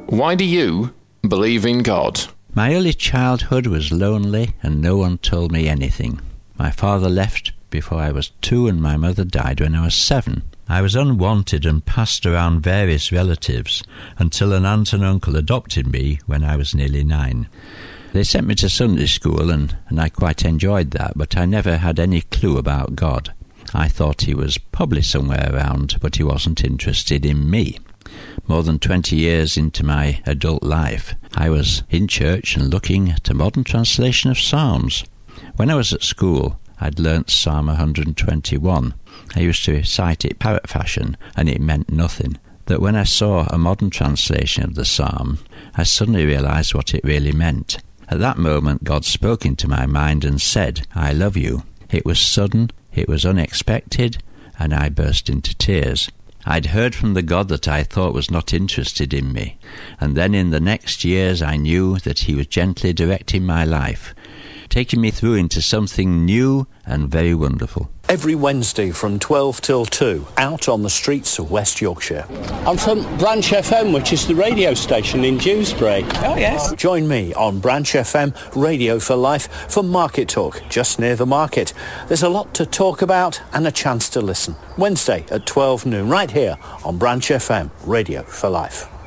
Why do you believe in God? My early childhood was lonely and no one told me anything. My father left before I was 2 and my mother died when I was 7. I was unwanted and passed around various relatives until an aunt and uncle adopted me when I was nearly 9. They sent me to Sunday school and I quite enjoyed that, but I never had any clue about God. I thought he was probably somewhere around, but he wasn't interested in me. More than 20 years into my adult life, I was in church and looking at a modern translation of Psalms. When I was at school, I'd learnt Psalm 121. I used to recite it parrot fashion, and it meant nothing. But when I saw a modern translation of the psalm, I suddenly realised what it really meant. At that moment, God spoke into my mind and said, "I love you." It was sudden, it was unexpected, and I burst into tears. I'd heard from the God that I thought was not interested in me, and then in the next years I knew that he was gently directing my life, taking me through into something new and very wonderful. Every Wednesday from 12 till 2, out on the streets of West Yorkshire. I'm from Branch FM, which is the radio station in Dewsbury. Oh, yes. Join me on Branch FM, Radio for Life, for Market Talk, just near the market. There's a lot to talk about and a chance to listen. Wednesday at 12 noon, right here on Branch FM, Radio for Life.